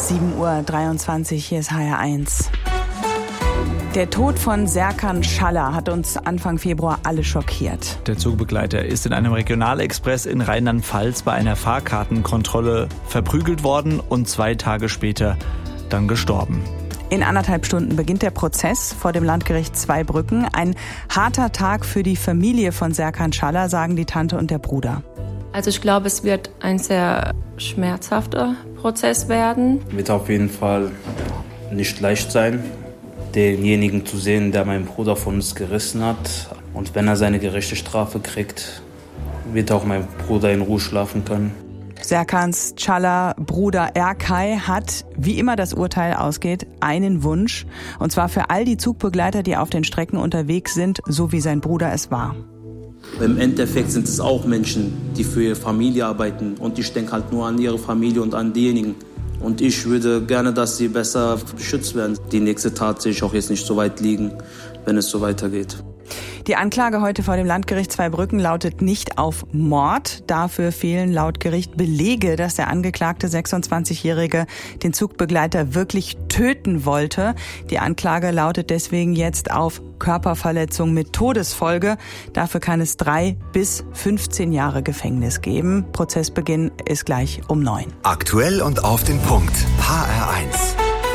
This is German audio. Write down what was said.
7:23 Uhr, hier ist HR1. Der Tod von Serkan Schaller hat uns Anfang Februar alle schockiert. Der Zugbegleiter ist in einem Regionalexpress in Rheinland-Pfalz bei einer Fahrkartenkontrolle verprügelt worden und 2 Tage später dann gestorben. In 1,5 Stunden beginnt der Prozess vor dem Landgericht Zweibrücken. Ein harter Tag für die Familie von Serkan Schaller, sagen die Tante und der Bruder. Also ich glaube, es wird ein sehr schmerzhafter Prozess werden. Wird auf jeden Fall nicht leicht sein, denjenigen zu sehen, der meinen Bruder von uns gerissen hat. Und wenn er seine gerechte Strafe kriegt, wird auch mein Bruder in Ruhe schlafen können. Serkans Schaller Bruder Erkay hat, wie immer das Urteil ausgeht, einen Wunsch. Und zwar für all die Zugbegleiter, die auf den Strecken unterwegs sind, so wie sein Bruder es war. Im Endeffekt sind es auch Menschen, die für ihre Familie arbeiten. Und ich denke halt nur an ihre Familie und an diejenigen. Und ich würde gerne, dass sie besser beschützt werden. Die nächste Tat sehe ich auch jetzt nicht so weit liegen, wenn es so weitergeht. Die Anklage heute vor dem Landgericht Zweibrücken lautet nicht auf Mord. Dafür fehlen laut Gericht Belege, dass der angeklagte 26-Jährige den Zugbegleiter wirklich töten wollte. Die Anklage lautet deswegen jetzt auf Körperverletzung mit Todesfolge. Dafür kann es 3 bis 15 Jahre Gefängnis geben. Prozessbeginn ist gleich um 9. Aktuell und auf den Punkt. HR1.